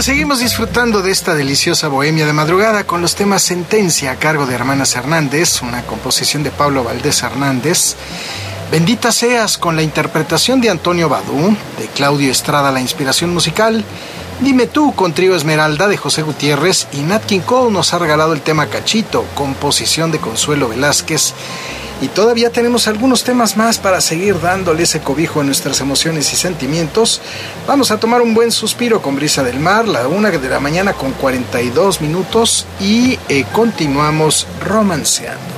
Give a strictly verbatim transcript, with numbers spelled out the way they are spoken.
seguimos disfrutando de esta deliciosa bohemia de madrugada con los temas Sentencia a cargo de Hermanas Hernández, una composición de Pablo Valdés Hernández. Bendita Seas con la interpretación de Antonio Badú, de Claudio Estrada la inspiración musical. Dime Tú con Trío Esmeralda de José Gutiérrez, y Nat King Cole nos ha regalado el tema Cachito, composición de Consuelo Velázquez. Y todavía tenemos algunos temas más para seguir dándole ese cobijo a nuestras emociones y sentimientos. Vamos a tomar un buen suspiro con Brisa del Mar, la una de la mañana con cuarenta y dos minutos, y eh, continuamos romanceando.